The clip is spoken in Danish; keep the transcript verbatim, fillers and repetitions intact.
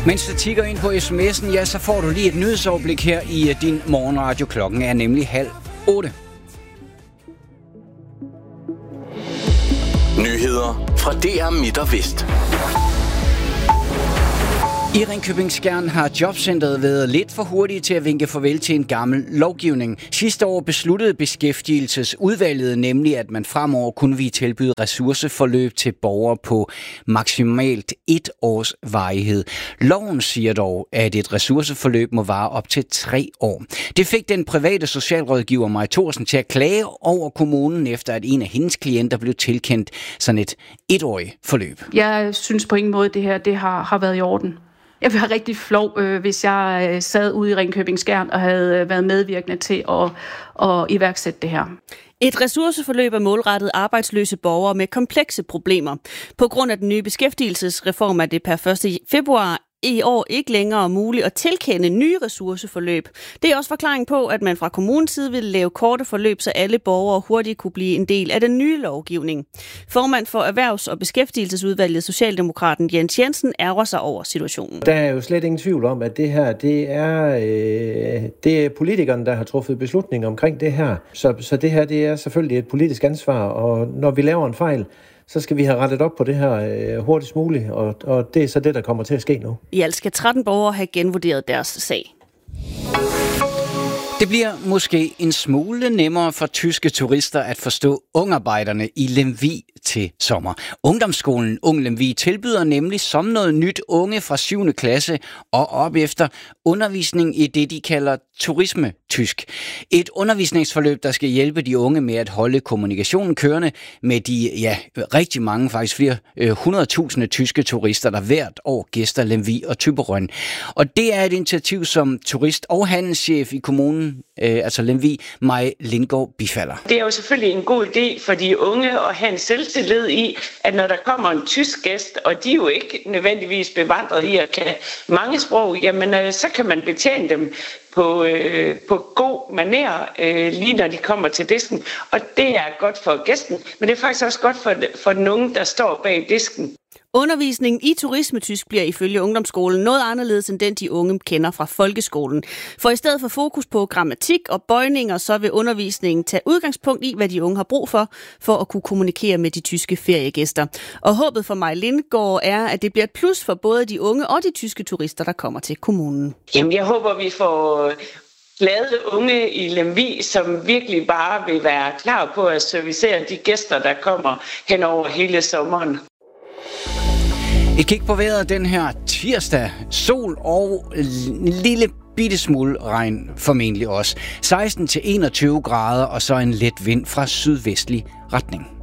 Mens du kigger ind på sms'en, ja, så får du lige et nyhedsoverblik her i din morgenradio. Klokken er nemlig halv otte. Nyheder fra D R Midt og Vest. I Ringkøbing Skjern har Jobcentret været lidt for hurtige til at vinke farvel til en gammel lovgivning. Sidste år besluttede Beskæftigelsesudvalget nemlig, at man fremover kunne vi tilbyde ressourceforløb til borgere på maksimalt et års varighed. Loven siger dog, at et ressourceforløb må vare op til tre år. Det fik den private socialrådgiver Maja Thorsen til at klage over kommunen, efter at en af hendes klienter blev tilkendt sådan et etårigt forløb. Jeg synes på ingen måde, at det her det har, har været i orden. Jeg ville have rigtig flov, øh, hvis jeg øh, sad ude i Ringkøbing Skjern og havde øh, været medvirkende til at, at iværksætte det her. Et ressourceforløb er målrettet arbejdsløse borgere med komplekse problemer. På grund af den nye beskæftigelsesreform er det per første februar i år ikke længere muligt at tilkende nye ressourceforløb. Det er også forklaring på, at man fra kommunens side vil lave korte forløb, så alle borgere hurtigt kunne blive en del af den nye lovgivning. Formand for Erhvervs- og Beskæftigelsesudvalget, Socialdemokraten Jens Jensen, ærger sig over situationen. Der er jo slet ingen tvivl om, at det her det er, øh, det er politikerne, der har truffet beslutninger omkring det her. Så, så det her det er selvfølgelig et politisk ansvar, og når vi laver en fejl, så skal vi have rettet op på det her øh, hurtigst muligt, og, og det er så det, der kommer til at ske nu. I alt skal tretten borgere have genvurderet deres sag. Det bliver måske en smule nemmere for tyske turister at forstå ungarbejderne i Lemvig til sommer. Ungdomsskolen Ung Lemvig tilbyder nemlig som noget nyt unge fra syvende klasse og op efter undervisning i det, de kalder turismetysk. Et undervisningsforløb, der skal hjælpe de unge med at holde kommunikationen kørende med de, ja, rigtig mange, faktisk flere hundredtusinde tyske turister, der hvert år gæster Lemvig og Thyborøn. Og det er et initiativ, som turist- og handelschef i kommunen, øh, altså Lemvig, Maj Lindgaard, bifalder. Det er jo selvfølgelig en god idé for de unge at have en selvtillid i, at når der kommer en tysk gæst, og de er jo ikke nødvendigvis bevandret i at kan mange sprog, jamen øh, så kan man betjene dem på, øh, på god maner, øh, lige når de kommer til disken. Og det er godt for gæsten, men det er faktisk også godt for, for den unge, der står bag disken. Undervisningen i turismetysk bliver ifølge ungdomsskolen noget anderledes end den, de unge kender fra folkeskolen. For i stedet for fokus på grammatik og bøjninger, så vil undervisningen tage udgangspunkt i, hvad de unge har brug for, for at kunne kommunikere med de tyske feriegæster. Og håbet for Maj Lindgaard er, at det bliver et plus for både de unge og de tyske turister, der kommer til kommunen. Jamen, jeg håber, vi får glade unge i Lemvig, som virkelig bare vil være klar på at servicere de gæster, der kommer hen over hele sommeren. Et kig på vejret den her tirsdag. Sol og en lille bitte smule regn formentlig også. seksten til enogtyve grader og så en let vind fra sydvestlig retning.